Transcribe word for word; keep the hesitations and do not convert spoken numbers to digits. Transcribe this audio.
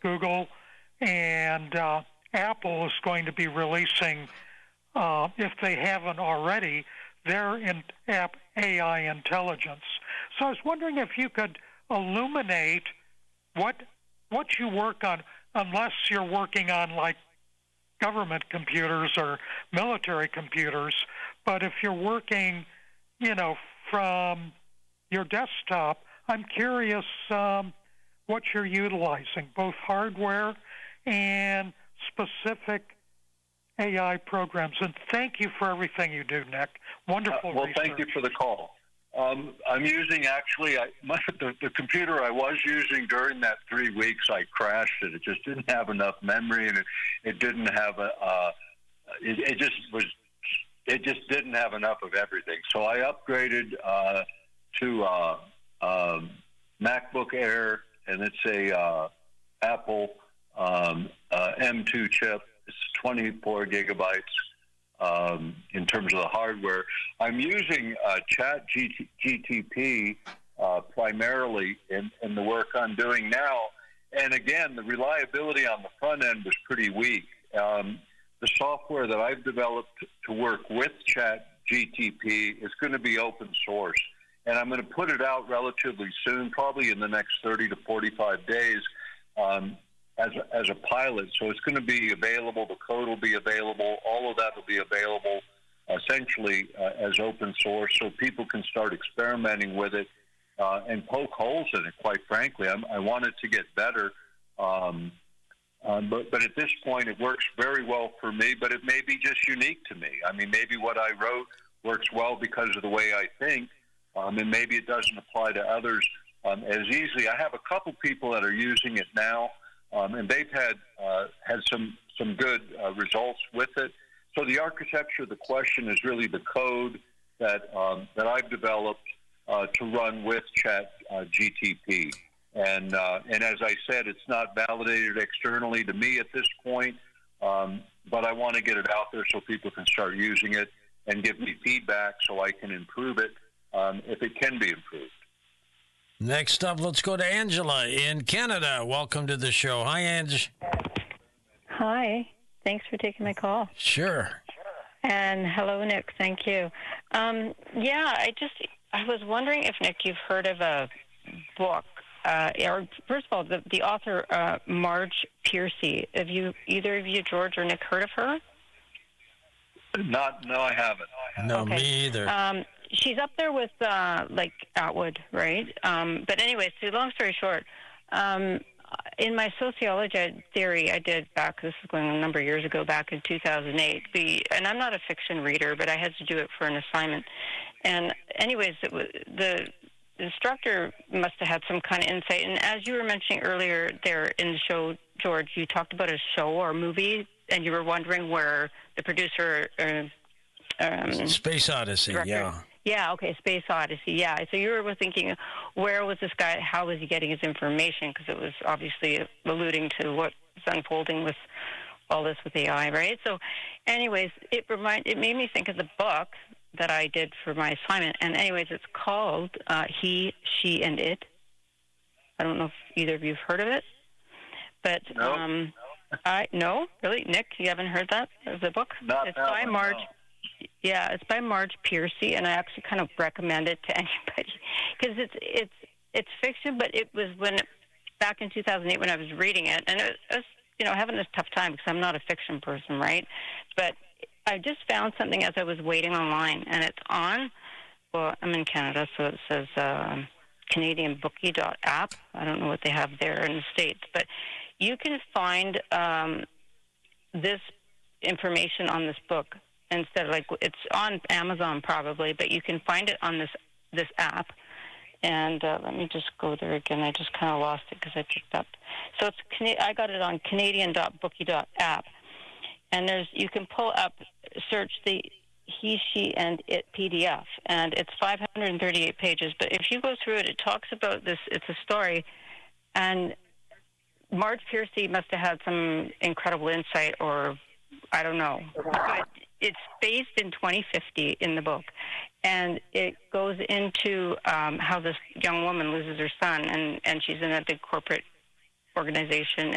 Google, and uh, Apple is going to be releasing, uh, if they haven't already, their in- app A I intelligence. So I was wondering if you could illuminate what what you work on, unless you're working on like government computers or military computers, but if you're working, you know, from your desktop, I'm curious um, what you're utilizing, both hardware and specific A I programs. And thank you for everything you do, Nick. Wonderful uh, Well, research. thank you for the call. Um, I'm using, actually, I, my, the, the computer I was using during that three weeks, I crashed it. It just didn't have enough memory, and it, it didn't have a, uh, it, it just was, it just didn't have enough of everything. So I upgraded uh, to uh, um, MacBook Air, and it's a uh, Apple um, uh, M two chip. It's twenty-four gigabytes. Um, in terms of the hardware, I'm using uh, Chat G T P uh, primarily in, in the work I'm doing now. And again, the reliability on the front end was pretty weak. Um, the software that I've developed to work with Chat G T P is going to be open source. And I'm going to put it out relatively soon, probably in the next thirty to forty-five days. Um, As a, as a pilot, so it's going to be available. The code will be available. All of that will be available, essentially uh, as open source, so people can start experimenting with it uh, and poke holes in it. Quite frankly, I'm, I want it to get better, um, um, but but at this point, it works very well for me. But it may be just unique to me. I mean, maybe what I wrote works well because of the way I think, um, and maybe it doesn't apply to others um, as easily. I have a couple people that are using it now. Um, and they've had uh, had some some good uh, results with it. So the architecture of the question is really the code that um, that I've developed uh, to run with Chat uh, G T P. And uh, and as I said, it's not validated externally to me at this point, um, but I want to get it out there so people can start using it and give me feedback so I can improve it um, if it can be improved. Next up, let's go to Angela in Canada. Welcome to the show. Hi, Ange. Hi. Thanks for taking my call. Sure. And hello, Nick. Thank you. Um, yeah, I just, I was wondering if, Nick, you've heard of a book, uh, or first of all, the, the author, uh, Marge Piercy. Have you, either of you, George or Nick, heard of her? Not, no, I haven't. No, okay. me either. Um, she's up there with, uh, like, Atwood, right? Um, but anyway, so long story short, um, in my sociology theory I did back, this is going a number of years ago, back in two thousand eight, the, and I'm not a fiction reader, but I had to do it for an assignment. And anyways, it was, the instructor must have had some kind of insight. And as you were mentioning earlier there in the show, George, you talked about a show or a movie, and you were wondering where the producer... Uh, um, Space Odyssey, director, yeah. Yeah, okay, Space Odyssey, yeah. So you were thinking, where was this guy, how was he getting his information? Because it was obviously alluding to what's unfolding with all this with A I, right? So anyways, it remind, it made me think of the book that I did for my assignment. And anyways, it's called uh, He, She, and It. I don't know if either of you have heard of it. But, no. um, I, no, really? Nick, you haven't heard that as a book? Not it's that by one, Marge. no. Yeah, it's by Marge Piercy, and I actually kind of recommend it to anybody because it's it's it's fiction, but it was when back in two thousand eight when I was reading it, and it was, you know, having a tough time because I'm not a fiction person, right? But I just found something as I was waiting online, and it's on. Well, I'm in Canada, so it says uh, Canadian Bookie dot app. I don't know what they have there in the States, but you can find um, this information on this book. Instead of like it's on Amazon probably, but you can find it on this this app. And uh, let me just go there again. I just kind of lost it because I picked up. So it's I got it on Canadian dot Bookie dot app, and there's you can pull up, search the He, She, and It P D F, and it's five hundred thirty-eight pages. But if you go through it, it talks about this. It's a story, and Marge Piercy must have had some incredible insight, or I don't know, but it's based in twenty fifty in the book, and it goes into um, how this young woman loses her son, and, and she's in a big corporate organization,